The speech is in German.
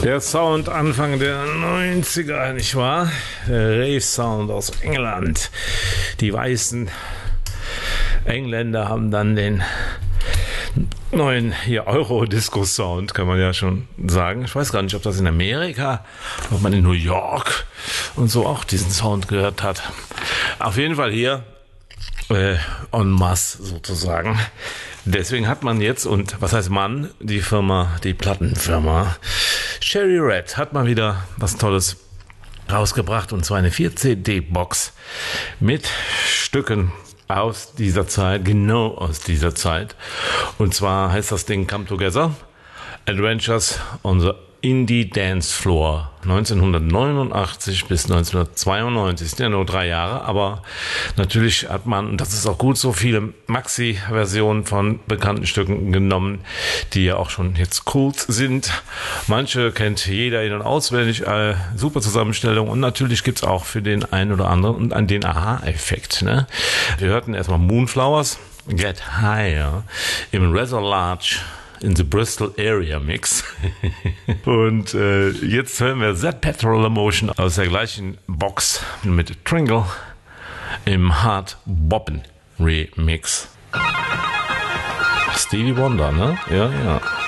Der Sound Anfang der 90er, nicht wahr? Der Rave-Sound aus England. Die weißen Engländer haben dann den neuen hier Euro-Disco-Sound, kann man ja schon sagen. Ich weiß gar nicht, ob das in Amerika, ob man in New York und so auch diesen Sound gehört hat. Auf jeden Fall hier en masse sozusagen. Deswegen hat man jetzt, und was heißt man, die Plattenfirma Cherry Red hat mal wieder was Tolles rausgebracht, und zwar eine 4-CD-Box mit Stücken aus dieser Zeit, genau aus dieser Zeit. Und zwar heißt das Ding Come Together, Adventures on the Indie Dance Floor, 1989 bis 1992, sind ja nur 3 Jahre, aber natürlich hat man, und das ist auch gut so, viele Maxi-Versionen von bekannten Stücken genommen, die ja auch schon jetzt Kult sind. Manche kennt jeder in- und auswendig, super Zusammenstellung, und natürlich gibt's auch für den einen oder anderen und an den Aha-Effekt. Ne? Wir hörten erstmal Moonflowers, Get Higher im Rather Large in the Bristol Area Mix. Und jetzt hören wir That Petrol Emotion aus der gleichen Box mit Tringle im Hard Bobbin Remix. Stevie Wonder, ne? Ja, ja.